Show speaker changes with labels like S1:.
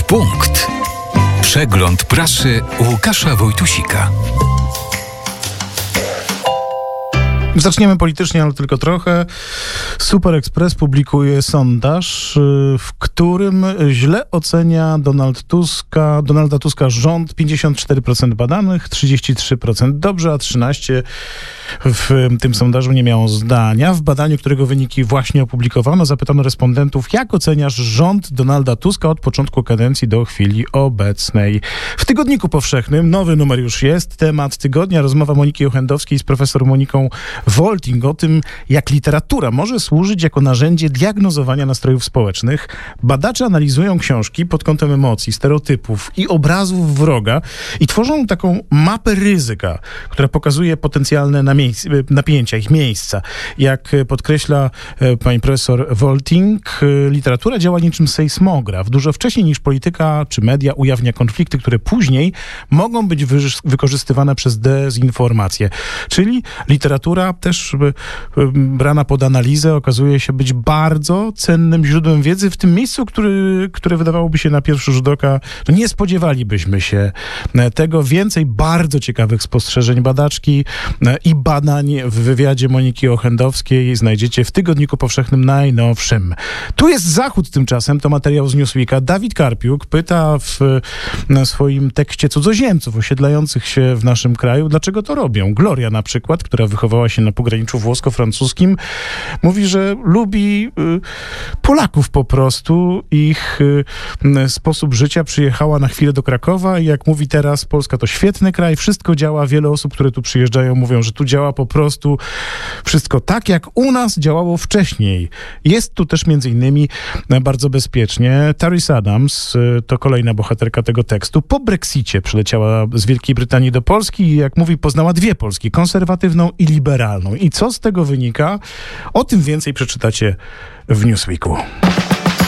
S1: Punkt. Przegląd prasy Łukasza Wojtusika.
S2: Zaczniemy politycznie, ale tylko trochę. Super Express publikuje sondaż, w którym źle ocenia Donalda Tuska rząd. 54% badanych, 33% dobrze, a 13% w tym sondażu nie miało zdania. W badaniu, którego wyniki właśnie opublikowano, zapytano respondentów, jak oceniasz rząd Donalda Tuska od początku kadencji do chwili obecnej. W Tygodniku Powszechnym, nowy numer już jest, temat tygodnia, rozmowa Moniki Ochendowskiej z profesor Moniką Wolting o tym, jak literatura może służyć jako narzędzie diagnozowania nastrojów społecznych. Badacze analizują książki pod kątem emocji, stereotypów i obrazów wroga i tworzą taką mapę ryzyka, która pokazuje potencjalne napięcia, ich miejsca. Jak podkreśla pani profesor Wolting, literatura działa niczym sejsmograf. Dużo wcześniej niż polityka czy media ujawnia konflikty, które później mogą być wykorzystywane przez dezinformację. Czyli literatura też brana pod analizę okazuje się być bardzo cennym źródłem wiedzy w tym miejscu, które wydawałoby się na pierwszy rzut oka, że nie spodziewalibyśmy się tego. Więcej bardzo ciekawych spostrzeżeń badaczki i badań w wywiadzie Moniki Ochendowskiej znajdziecie w Tygodniku Powszechnym najnowszym. Tu jest Zachód tymczasem, to materiał z Newsweeka. Dawid Karpiuk pyta w swoim tekście cudzoziemców osiedlających się w naszym kraju, dlaczego to robią. Gloria na przykład, która wychowała się na pograniczu włosko-francuskim, mówi, że lubi Polaków po prostu, ich sposób życia. Przyjechała na chwilę do Krakowa i jak mówi teraz, Polska to świetny kraj, wszystko działa, wiele osób, które tu przyjeżdżają, mówią, że tu działa po prostu wszystko tak, jak u nas działało wcześniej. Jest tu też między innymi bardzo bezpiecznie. Therese Adams, to kolejna bohaterka tego tekstu, po Brexicie przyleciała z Wielkiej Brytanii do Polski i jak mówi, poznała dwie Polski, konserwatywną i liberalną. I co z tego wynika? O tym więcej przeczytacie w Newsweeku.